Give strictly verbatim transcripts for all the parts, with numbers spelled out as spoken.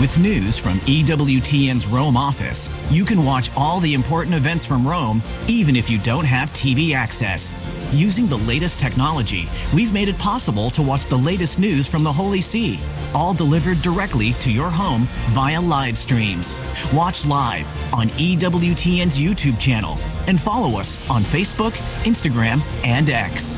With news from E W T N's Rome office, you can watch all the important events from Rome, even if you don't have T V access. Using the latest technology, we've made it possible to watch the latest news from the Holy See, all delivered directly to your home via live streams. Watch live on E W T N's YouTube channel and follow us on Facebook, Instagram, and X.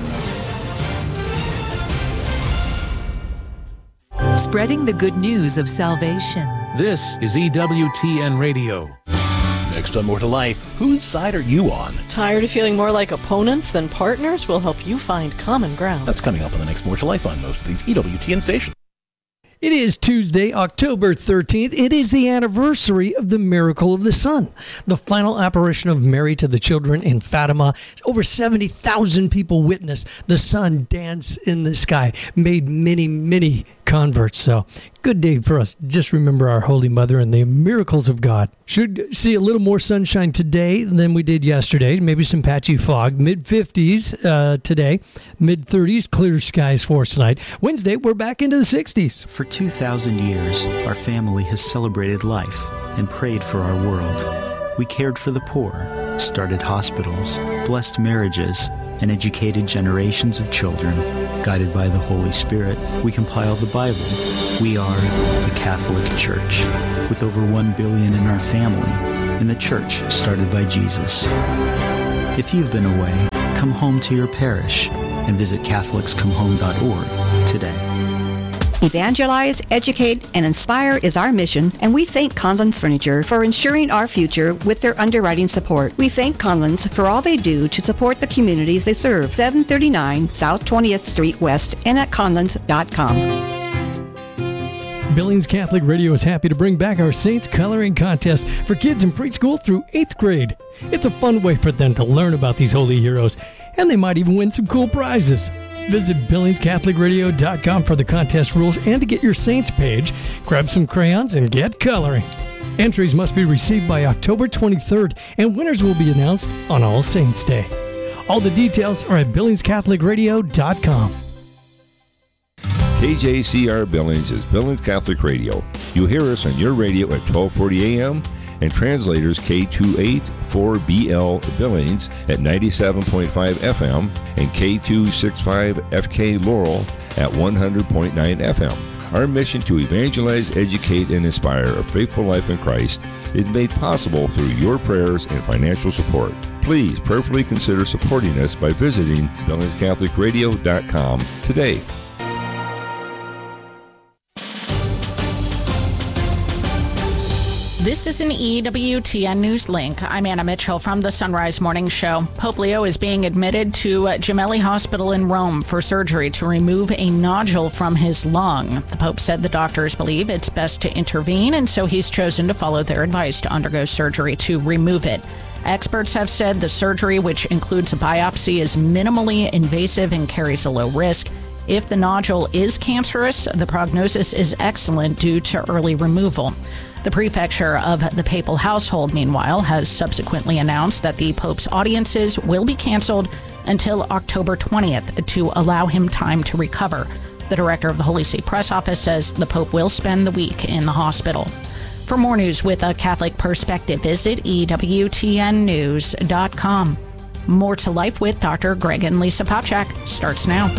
Spreading the good news of salvation. This is E W T N Radio. Next on More to Life, whose side are you on? Tired of feeling more like opponents than partners? We'll help you find common ground. That's coming up on the next More to Life on most of these E W T N stations. It is Tuesday, October thirteenth. It is the anniversary of the miracle of the sun, the final apparition of Mary to the children in Fatima. Over seventy thousand people witnessed the sun dance in the sky, made many, many converts. So, good day for us. Just remember our Holy Mother and the miracles of God. Should see a little more sunshine today than we did yesterday. Maybe some patchy fog. mid fifties uh, today. mid thirties, clear skies for us tonight. Wednesday, we're back into the sixties. For two thousand years, our family has celebrated life and prayed for our world. We cared for the poor, started hospitals, blessed marriages, and educated generations of children. Guided by the Holy Spirit, we compiled the Bible. We are the Catholic Church, with over one billion in our family, and the church started by Jesus. If you've been away, come home to your parish and visit Catholics Come Home dot org today. Evangelize, educate, and inspire is our mission, and we thank Conlon's Furniture for ensuring our future with their underwriting support. We thank Conlon's for all they do to support the communities they serve. seven thirty-nine South twentieth Street West and at conlons dot com. Billings Catholic Radio is happy to bring back our Saints Coloring Contest for kids in preschool through eighth grade. It's a fun way for them to learn about these holy heroes, and they might even win some cool prizes. Visit billings catholic radio dot com for the contest rules and to get your Saints page. Grab some crayons and get coloring. Entries must be received by October twenty-third, and winners will be announced on All Saints Day. All the details are at billings catholic radio dot com. K J C R Billings is Billings Catholic Radio. You'll hear us on your radio at twelve forty a.m. and translators K two eighty-four B L Billings at ninety-seven point five F M and K two sixty-five F K Laurel at one hundred point nine F M. Our mission to evangelize, educate, and inspire a faithful life in Christ is made possible through your prayers and financial support. Please prayerfully consider supporting us by visiting billings catholic radio dot com today. This is an E W T N News Link. I'm Anna Mitchell from the Sunrise Morning Show. Pope Leo is being admitted to Gemelli Hospital in Rome for surgery to remove a nodule from his lung. The Pope said the doctors believe it's best to intervene, and so he's chosen to follow their advice to undergo surgery to remove it. Experts have said the surgery, which includes a biopsy, is minimally invasive and carries a low risk. If the nodule is cancerous, the prognosis is excellent due to early removal. The prefecture of the papal household, meanwhile, has subsequently announced that the Pope's audiences will be canceled until October twentieth to allow him time to recover. The director of the Holy See press office says the Pope will spend the week in the hospital. For more news with a Catholic perspective, visit E W T N news dot com. More to Life with Doctor Greg and Lisa Popchak starts now.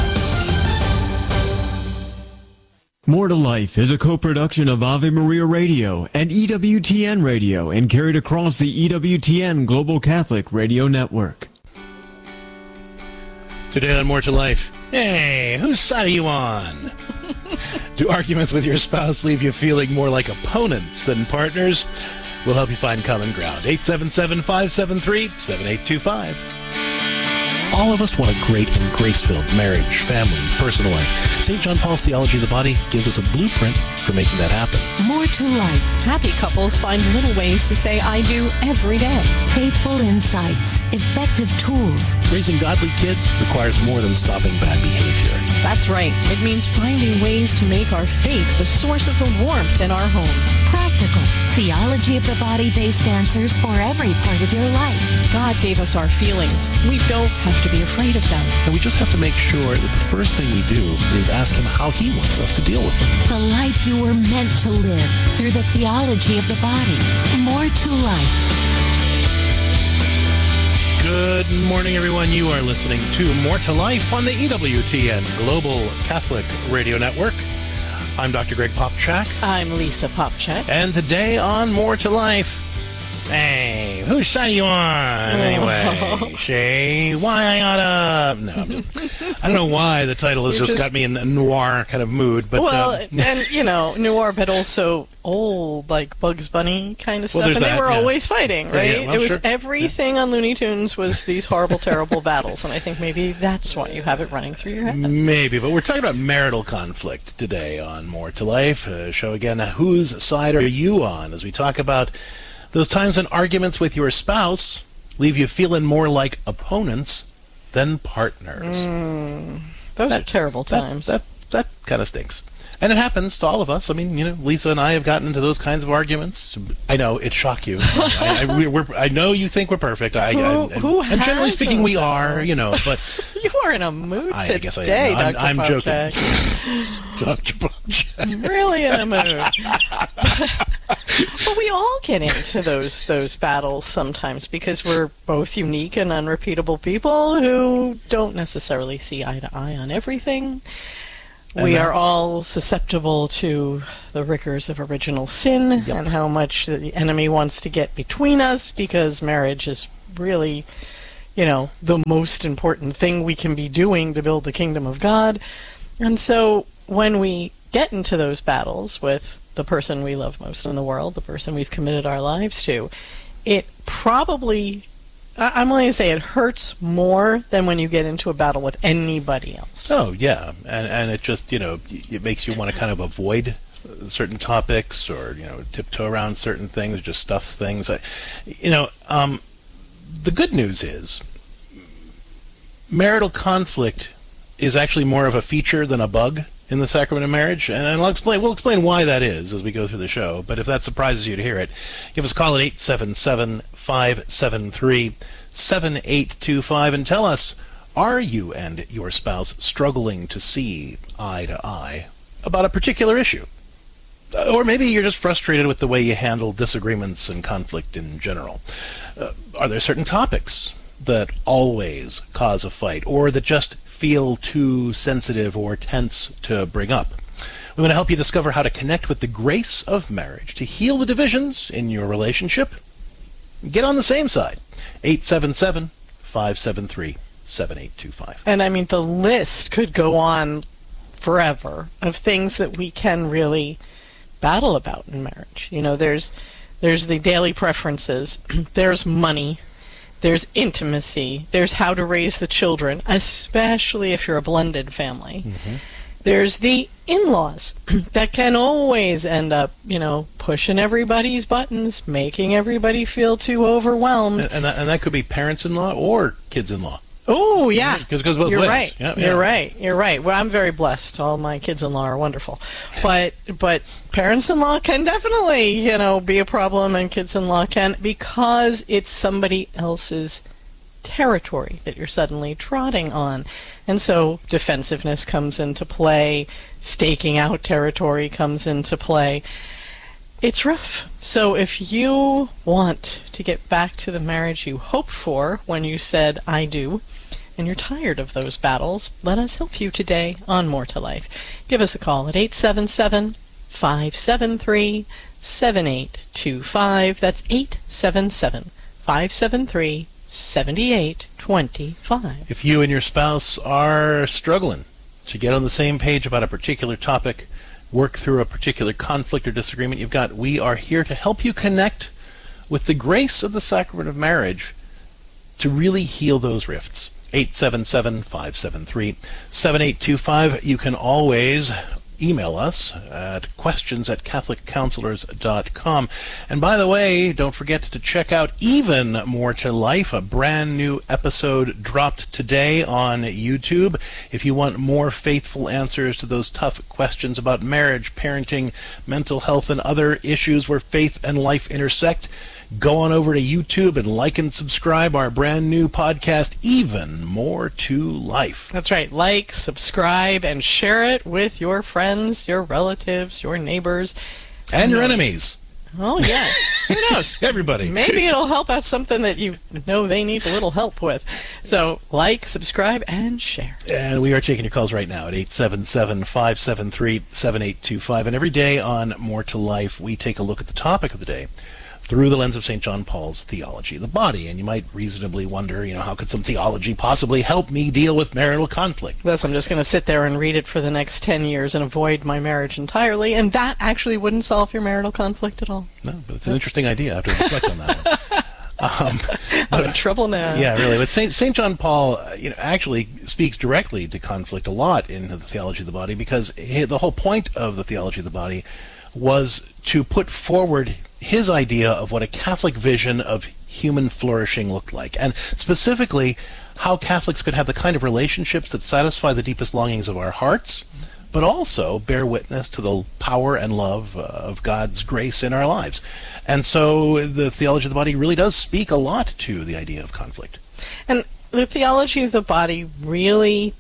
More to Life is a co-production of Ave Maria Radio and E W T N Radio and carried across the E W T N Global Catholic Radio Network. Today on More to Life, hey, whose side are you on? Do arguments with your spouse leave you feeling more like opponents than partners? We'll help you find common ground. eight seven seven, five seven three, seven eight two five. All of us want a great and grace-filled marriage, family, personal life. Saint John Paul's Theology of the Body gives us a blueprint for making that happen. More to life. Happy couples find little ways to say I do every day. Faithful insights. Effective tools. Raising godly kids requires more than stopping bad behavior. That's right. It means finding ways to make our faith the source of the warmth in our homes. Practice practical. Theology of the body-based answers for every part of your life. God gave us our feelings. We don't have to be afraid of them. And we just have to make sure that the first thing we do is ask him how he wants us to deal with them. The life you were meant to live through the theology of the body. More to life. Good morning, everyone. You are listening to More to Life on the E W T N Global Catholic Radio Network. I'm Doctor Greg Popchak. I'm Lisa Popchak. And today on More to Life, hey, whose side are you on? Anyway, Shay, why I oughta... No, I'm just, I don't know why the title has just, just got me in a noir kind of mood. But Well, um, and, you know, noir, but also old, like Bugs Bunny kind of Well, stuff. And there's they that, were yeah. always fighting, Yeah, right? yeah, well, it was sure. everything on Looney Tunes was these horrible, terrible battles. And I think maybe that's why you have it running through your head. Maybe, but we're talking about marital conflict today on More to Life. Uh, show again, whose side are you on as we talk about those times when arguments with your spouse leave you feeling more like opponents than partners. Mm, those That- are terrible that- times. That that, kind of stinks. And it happens to all of us. I mean, you know, Lisa and I have gotten into those kinds of arguments. I know, it shock you. I, I, we- we're, I know you think we're perfect. I, Who- I, and, who and generally speaking, hasn't, we are, you know, but... You are in a mood I, today, I guess I am. I'm, Doctor I'm joking. Popchak. Doctor Popchak. Really in a mood. But we all get into those those battles sometimes because we're both unique and unrepeatable people who don't necessarily see eye to eye on everything. And we are that's- all susceptible to the rigors of original sin Yep. and how much the enemy wants to get between us because marriage is really, you know, the most important thing we can be doing to build the kingdom of God. And so when we get into those battles with the person we love most in the world, the person we've committed our lives to, it probably, I- I'm going to say it hurts more than when you get into a battle with anybody else. Oh, yeah. And, and it just, you know, it makes you want to kind of avoid certain topics or, you know, tiptoe around certain things, just stuff things. I, you know, um, the good news is marital conflict is actually more of a feature than a bug in the sacrament of marriage, and I'll explain. We'll explain why that is as we go through the show. But if that surprises you to hear it, give us a call at eight seven seven, five seven three, seven eight two five and tell us: are you and your spouse struggling to see eye to eye about a particular issue, or maybe you're just frustrated with the way you handle disagreements and conflict in general? Uh, are there certain topics that always cause a fight, or that just feel too sensitive or tense to bring up? We want to help you discover how to connect with the grace of marriage to heal the divisions in your relationship. Get on the same side. eight seven seven, five seven three, seven eight two five. And I mean, the list could go on forever of things that we can really battle about in marriage. You know, there's there's the daily preferences, there's money, there's intimacy, there's how to raise the children, especially if you're a blended family. Mm-hmm. There's the in-laws that can always end up, you know, pushing everybody's buttons, making everybody feel too overwhelmed. And, and, that, and that could be parents-in-law or kids-in-law. Oh, yeah. Because it goes both You're ways. right. Yeah, You're yeah. right. You're right. Well, I'm very blessed. All my kids-in-law are wonderful. But but parents-in-law can definitely, you know, be a problem, and kids-in-law can, because it's somebody else's territory that you're suddenly trotting on. And so defensiveness comes into play, staking out territory comes into play. It's rough. So if you want to get back to the marriage you hoped for when you said, I do, and you're tired of those battles, let us help you today on More to Life. Give us a call at eight seven seven, five seven three, seven eight two five. That's eight seven seven, five seven three, seven eight two five. If you and your spouse are struggling to get on the same page about a particular topic, work through a particular conflict or disagreement you've got, we are here to help you connect with the grace of the sacrament of marriage to really heal those rifts. eight seven seven, five seven three, seven eight two five. You can always email us at questions at catholic counselors dot com. And by the way, don't forget to check out Even More to Life, a brand new episode dropped today on YouTube. If you want more faithful answers to those tough questions about marriage, parenting, mental health, and other issues where faith and life intersect, go on over to YouTube and like and subscribe our brand new podcast, Even More to Life. That's right. Like, subscribe, and share it with your friends, your relatives, your neighbors. And your enemies. Oh, yeah. Who knows? Everybody. Maybe it'll help out something that you know they need a little help with. So, like, subscribe, and share. And we are taking your calls right now at eight seven seven, five seven three, seven eight two five. And every day on More to Life, we take a look at the topic of the day through the lens of Saint John Paul's theology of the body. And you might reasonably wonder, you know, how could some theology possibly help me deal with marital conflict? Thus, I'm just going to sit there and read it for the next ten years and avoid my marriage entirely, and that actually wouldn't solve your marital conflict at all. No, but it's an interesting idea. I have to reflect on that one. Um, I'm in trouble now. Yeah, really. But Saint Saint John Paul, uh, you know, actually speaks directly to conflict a lot in the theology of the body, because he, the whole point of the theology of the body was to put forward his idea of what a Catholic vision of human flourishing looked like, and specifically how Catholics could have the kind of relationships that satisfy the deepest longings of our hearts, but also bear witness to the power and love uh, of God's grace in our lives. And so the theology of the body really does speak a lot to the idea of conflict. And the theology of the body really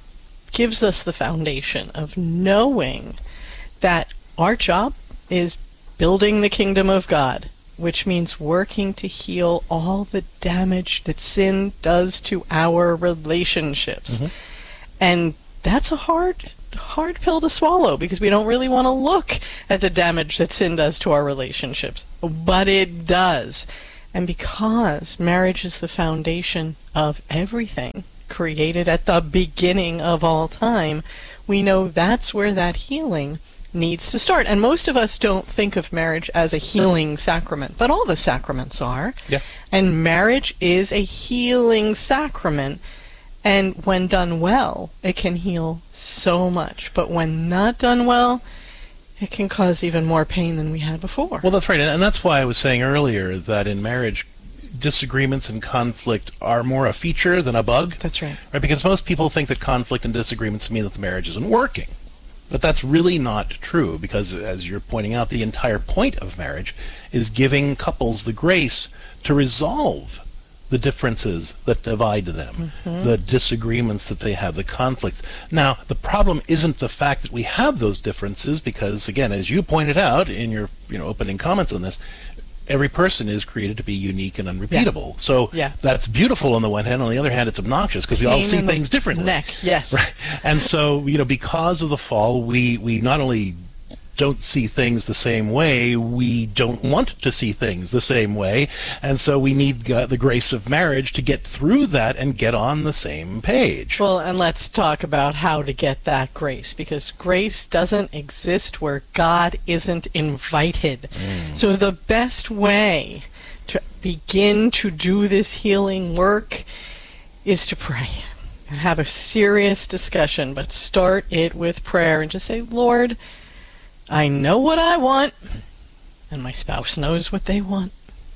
gives us the foundation of knowing that our job is building the kingdom of God, which means working to heal all the damage that sin does to our relationships. Mm-hmm. And that's a hard, hard pill to swallow, because we don't really want to look at the damage that sin does to our relationships. But it does. And because marriage is the foundation of everything created at the beginning of all time, we know that's where that healing needs to start. And most of us don't think of marriage as a healing sacrament, but all the sacraments are. Yeah. And marriage is a healing sacrament. And when done well, it can heal so much. But when not done well, it can cause even more pain than we had before. Well, that's right. And that's why I was saying earlier that in marriage, disagreements and conflict are more a feature than a bug. That's right. Right? Because most people think that conflict and disagreements mean that the marriage isn't working. But that's really not true, because, as you're pointing out, the entire point of marriage is giving couples the grace to resolve the differences that divide them, mm-hmm. the disagreements that they have, the conflicts. Now, the problem isn't the fact that we have those differences, because, again, as you pointed out in your you know opening comments on this, every person is created to be unique and unrepeatable. Yeah. So yeah. that's beautiful on the one hand. On the other hand, it's obnoxious, because we Pain all see in things the differently. Neck, yes. Right. And so, you know, because of the fall, we, we not only don't see things the same way, we don't want to see things the same way. And so we need uh, the grace of marriage to get through that and get on the same page. Well, and let's talk about how to get that grace, because grace doesn't exist where God isn't invited. Mm. So the best way to begin to do this healing work is to pray and have a serious discussion, but start it with prayer and just say, Lord, I know what I want, and my spouse knows what they want,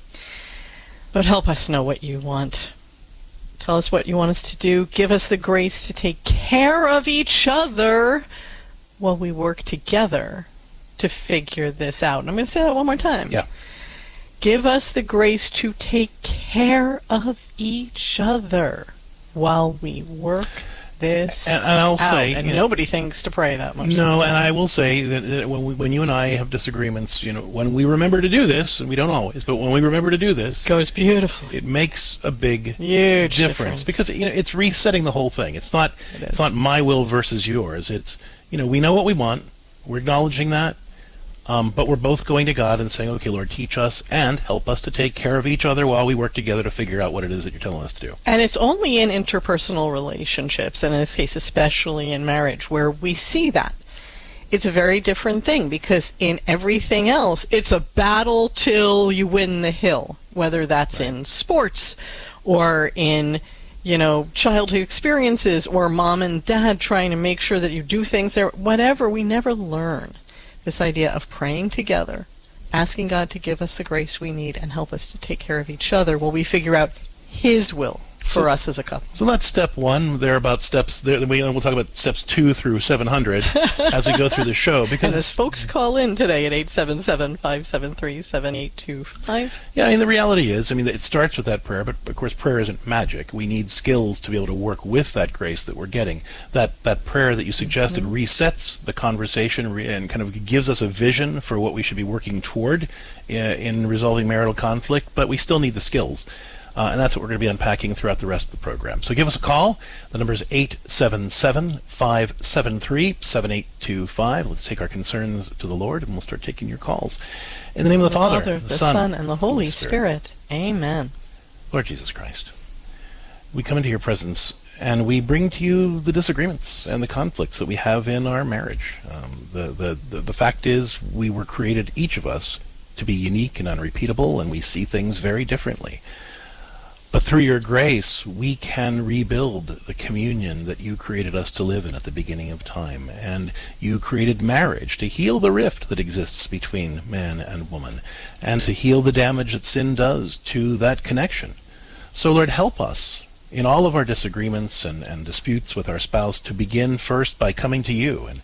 but help us know what you want. Tell us what you want us to do. Give us the grace to take care of each other while we work together to figure this out. And I'm going to say that one more time. Yeah. Give us the grace to take care of each other while we work this and, and I'll out. say, and you know, nobody thinks to pray that much. No, and I will say that, that when we, when you and I have disagreements, you know, when we remember to do this, and we don't always, but when we remember to do this, it goes beautifully. It makes a big Huge difference, difference. because you know it's resetting the whole thing. It's not it it's not my will versus yours. It's you know we know what we want. We're acknowledging that. Um, but we're both going to God and saying, okay, Lord, teach us and help us to take care of each other while we work together to figure out what it is that you're telling us to do. And it's only in interpersonal relationships, and in this case especially in marriage, where we see that. It's a very different thing, because in everything else, it's a battle till you win the hill, whether that's right. in sports or in you know, childhood experiences, or mom and dad trying to make sure that you do things there, whatever, we never learn this idea of praying together, asking God to give us the grace we need and help us to take care of each other while we figure out His will for so, us as a couple. So that's step one. There are about steps. There, we, we'll talk about steps two through seven hundred as we go through the show. Because and as folks call in today at eight seven seven, five seven three, seven eight two five. Yeah, I mean, the reality is, I mean, it starts with that prayer, but of course prayer isn't magic. We need skills to be able to work with that grace that we're getting. That that prayer that you suggested mm-hmm. resets the conversation re- and kind of gives us a vision for what we should be working toward uh, in resolving marital conflict, but we still need the skills. Uh, and that's what we're going to be unpacking throughout the rest of the program. So give us a call. The number is eight seven seven, five seven three, seven eight two five. Let's take our concerns to the Lord, and we'll start taking your calls. In the name of the, the Father, Father, the, the Son, Son, and the Holy Spirit. Spirit. Amen. Lord Jesus Christ, we come into your presence, and we bring to you the disagreements and the conflicts that we have in our marriage. Um, the, the, the, the fact is, we were created, each of us, to be unique and unrepeatable, and we see things very differently. But through your grace, we can rebuild the communion that you created us to live in at the beginning of time. And you created marriage to heal the rift that exists between man and woman, and to heal the damage that sin does to that connection. So, Lord, help us in all of our disagreements and, and disputes with our spouse to begin first by coming to you and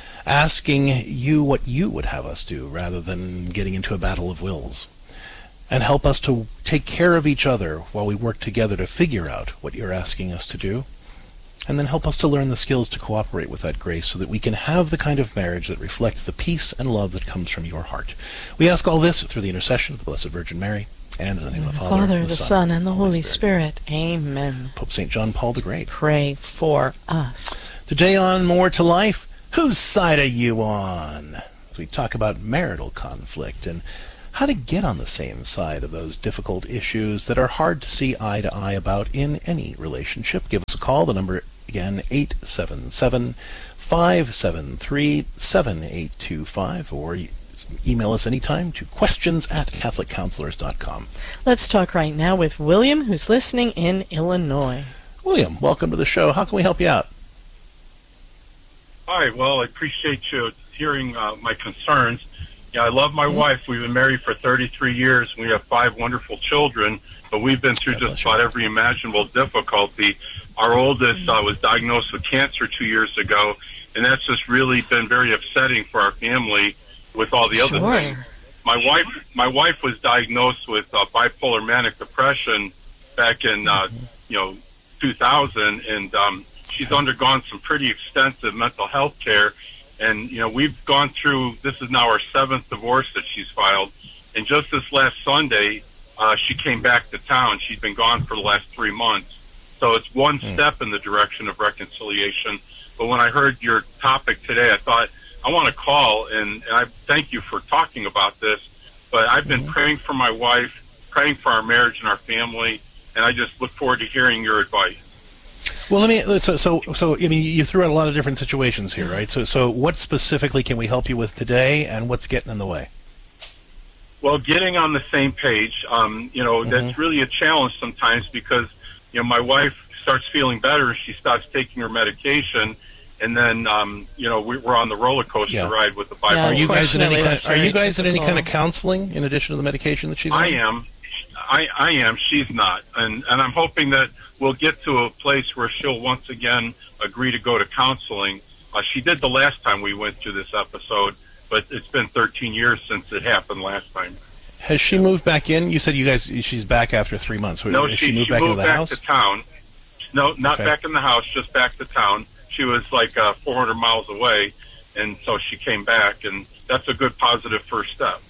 asking you what you would have us do, rather than getting into a battle of wills. And help us to take care of each other while we work together to figure out what you're asking us to do. And then help us to learn the skills to cooperate with that grace so that we can have the kind of marriage that reflects the peace and love that comes from your heart. We ask all this through the intercession of the Blessed Virgin Mary, and in the name of the Father, Father, the, the Son, Son, and the Holy Spirit. Spirit. Amen. Pope Saint John Paul the Great, pray for us. Today on More to Life, whose side are you on? As we talk about marital conflict and how to get on the same side of those difficult issues that are hard to see eye to eye about in any relationship. Give us a call. The number, again, eight seven seven, five seven three, seven eight two five, or email us anytime to questions at catholic counselors dot com. Let's talk right now with William, who's listening in Illinois. William, welcome to the show. How can we help you out? Hi, well, I appreciate you hearing uh, my concerns. Yeah, I love my mm-hmm. wife. We've been married for thirty-three years. We have five wonderful children, but we've been through just about every imaginable difficulty. Our oldest uh, was diagnosed with cancer two years ago, and that's just really been very upsetting for our family with all the other sure. things. My wife, my wife was diagnosed with uh, bipolar manic depression back in, uh, you know, two thousand, and um, she's undergone some pretty extensive mental health care. And, you know, we've gone through, this is now our seventh divorce that she's filed. And just this last Sunday, uh, she came back to town. She's been gone for the last three months. So it's one mm. step in the direction of reconciliation. But when I heard your topic today, I thought, I want to call, and, and I thank you for talking about this. But I've been mm-hmm. praying for my wife, praying for our marriage and our family, and I just look forward to hearing your advice. Well, let me. So, so, so. I mean, you threw out a lot of different situations here, right? So, so, what specifically can we help you with today, and what's getting in the way? Well, getting on the same page. Um, you know, mm-hmm. that's really a challenge sometimes because, you know, my wife starts feeling better, she starts taking her medication, and then, um, you know, we, we're on the roller coaster yeah. ride with the bipolar. Yeah, are you guys in any? Kind of, are you guys typical. in any kind of counseling in addition to the medication that she's on? I am. I, I am. She's not, and and I'm hoping that we'll get to a place where she'll once again agree to go to counseling. Uh, she did the last time we went through this episode, but it's been thirteen years since it happened last time. Has she moved back in? You said you guys she's back after three months. No, Has she, she moved she back moved into the back house? to town. No, not okay. back in the house, just back to town. She was like uh, four hundred miles away, and so she came back, and that's a good positive first step.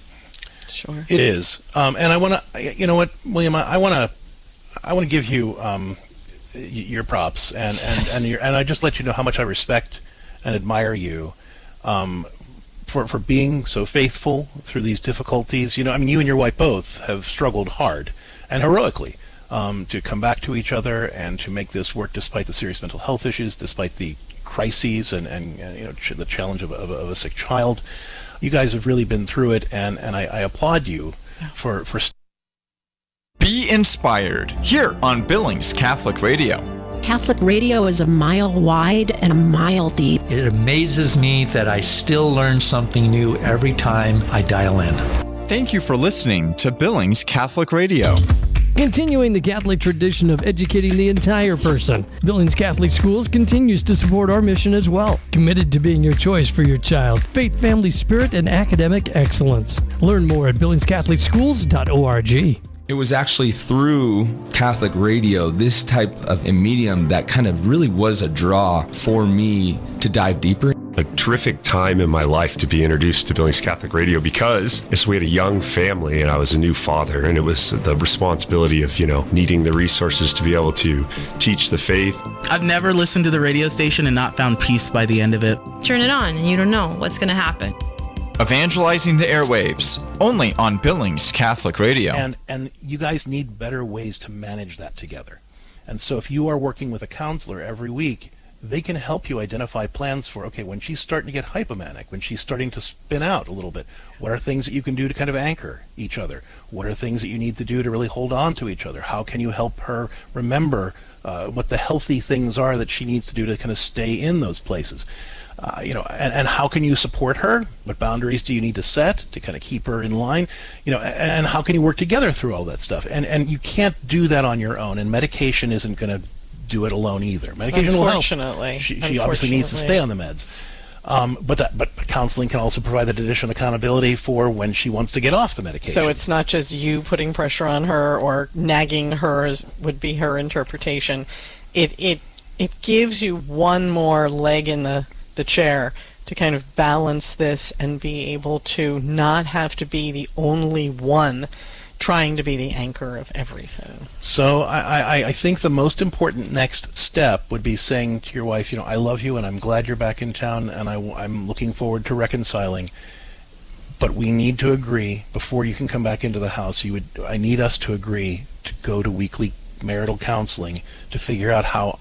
Sure, it is. Um, and I want to, you know what, William, I want to, I want to give you um, your props, and and yes. and, your, and I just let you know how much I respect and admire you um, for for being so faithful through these difficulties. You know, I mean, you and your wife both have struggled hard and heroically um, to come back to each other and to make this work, despite the serious mental health issues, despite the crises and and, and you know ch- the challenge of, of, of a sick child. You guys have really been through it, and, and I, I applaud you for for. Be inspired here on Billings Catholic Radio. Catholic radio is a mile wide and a mile deep. It amazes me that I still learn something new every time I dial in. Thank you for listening to Billings Catholic Radio. Continuing the Catholic tradition of educating the entire person, Billings Catholic Schools continues to support our mission as well. Committed to being your choice for your child, faith, family, spirit, and academic excellence. Learn more at billings catholic schools dot org. It was actually through Catholic radio, this type of a medium, that kind of really was a draw for me to dive deeper. A terrific time in my life to be introduced to Billings Catholic Radio because yes, we had a young family and I was a new father, and it was the responsibility of, you know, needing the resources to be able to teach the faith. I've never listened to the radio station and not found peace by the end of it. Turn it on and you don't know what's going to happen. Evangelizing the airwaves, only on Billings Catholic Radio. And and you guys need better ways to manage that together. And so if you are working with a counselor every week, they can help you identify plans for, okay, when she's starting to get hypomanic, when she's starting to spin out a little bit, what are things that you can do to kind of anchor each other? What are things that you need to do to really hold on to each other? How can you help her remember uh, what the healthy things are that she needs to do to kind of stay in those places? Uh, you know, and, and how can you support her? What boundaries do you need to set to kind of keep her in line? You know, and, and how can you work together through all that stuff? And and you can't do that on your own, and medication isn't going to do it alone either. Medication will help. Unfortunately. She, she obviously needs to stay on the meds. Um, but that, but counseling can also provide that additional accountability for when she wants to get off the medication. So it's not just you putting pressure on her or nagging her, as would be her interpretation. It it it gives you one more leg in the the chair to kind of balance this and be able to not have to be the only one trying to be the anchor of everything. So I, I, I think the most important next step would be saying to your wife, you know, I love you and I'm glad you're back in town and I, I'm looking forward to reconciling. But we need to agree before you can come back into the house. You would, I need us to agree to go to weekly marital counseling to figure out how